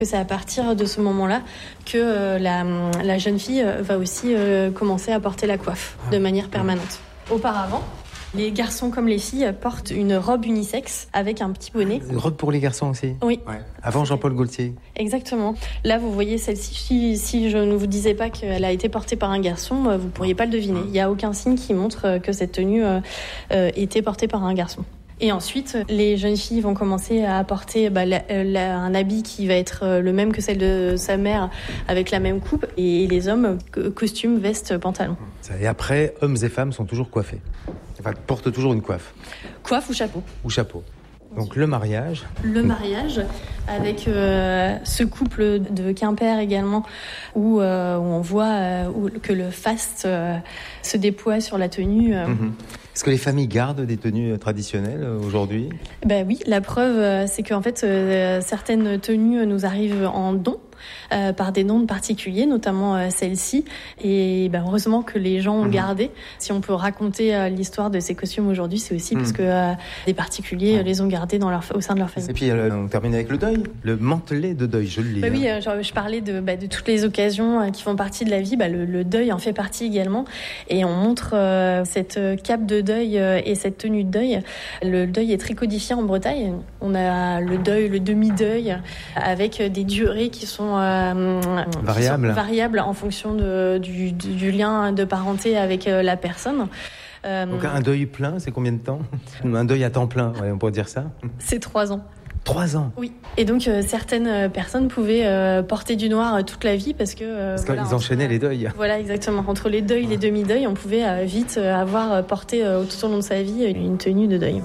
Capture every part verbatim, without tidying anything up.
C'est à partir de ce moment-là que euh, la, la jeune fille va aussi euh, commencer à porter la coiffe de manière permanente. Auparavant, les garçons comme les filles portent une robe unisexe avec un petit bonnet. Une robe pour les garçons aussi ? Oui. Ouais. Avant Jean-Paul Gaultier. Exactement. Là, vous voyez celle-ci. Si, si je ne vous disais pas qu'elle a été portée par un garçon, vous ne pourriez pas le deviner. Il n'y a aucun signe qui montre que cette tenue euh, euh, était portée par un garçon. Et ensuite, les jeunes filles vont commencer à porter bah, la, la, un habit qui va être le même que celle de sa mère, avec la même coupe. Et les hommes, costume, veste, pantalon. Et après, hommes et femmes sont toujours coiffés. Enfin, portent toujours une coiffe. Coiffe ou chapeau. Ou chapeau. Donc le mariage. Le mariage avec euh, ce couple de Quimper également, où, euh, où on voit euh, où, que le faste euh, se déploie sur la tenue. Euh. Mm-hmm. Est-ce que les familles gardent des tenues traditionnelles aujourd'hui ? Ben oui, la preuve, c'est qu'en fait, euh, certaines tenues nous arrivent en don. Euh, par des noms particuliers, notamment euh, celle-ci. Et ben, heureusement que les gens ont mmh. gardé. Si on peut raconter euh, l'histoire de ces costumes aujourd'hui, c'est aussi mmh. parce que euh, des particuliers euh, les ont gardés dans leur, au sein de leur famille. Et puis euh, on termine avec le deuil, le mantelet de deuil, je le lis. Bah oui, euh, genre, je parlais de, bah, de toutes les occasions euh, qui font partie de la vie. Bah, le, le deuil en fait partie également. Et on montre euh, cette cape de deuil euh, et cette tenue de deuil. Le deuil est très codifié en Bretagne. On a le deuil, le demi-deuil, avec des durées qui sont Euh, variable. variable en fonction de, du, du lien de parenté avec euh, la personne. Euh, Donc un deuil plein, c'est combien de temps ? Un deuil à temps plein, ouais, on pourrait dire ça ? C'est trois ans. Trois ans ? Oui. Et donc euh, certaines personnes pouvaient euh, porter du noir euh, toute la vie parce que... Euh, parce voilà, qu'ils enchaînaient entre, les deuils. Voilà, exactement. Entre les deuils et les demi-deuils, on pouvait euh, vite euh, avoir porté euh, tout au long de sa vie une tenue de deuil.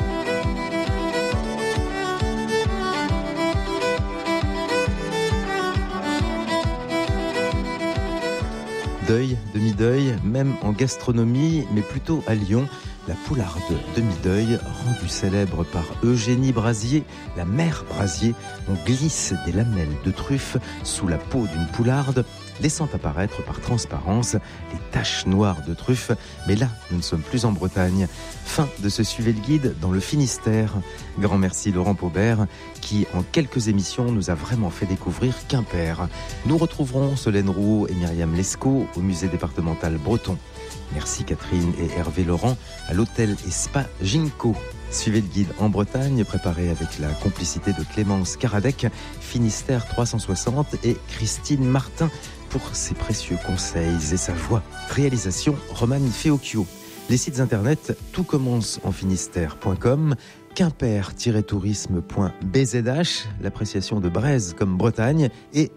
Deuil, demi-deuil, même en gastronomie, mais plutôt à Lyon. La poularde demi-deuil, rendue célèbre par Eugénie Brasier, la mère Brasier, on glisse des lamelles de truffe sous la peau d'une poularde, laissant apparaître par transparence les taches noires de truffe. Mais là, nous ne sommes plus en Bretagne. Fin de ce Suivez le guide dans le Finistère. Grand merci Laurent Paubert, qui en quelques émissions nous a vraiment fait découvrir Quimper. Nous retrouverons Solène Rouault et Myriam Lescaut au musée départemental breton. Merci Catherine et Hervé Laurent à l'hôtel et spa Ginko. Suivez le guide en Bretagne, préparé avec la complicité de Clémence Karadec, Finistère trois cent soixante et Christine Martin pour ses précieux conseils et sa voix. Réalisation Romane Feocchio. Les sites internet tout commence en finistère point com, quimper-tourisme point b z h, l'appréciation de Braise comme Bretagne, et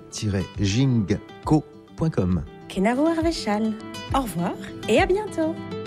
hôtel-gingco point com. Kenavo Arvechal. Au revoir et à bientôt.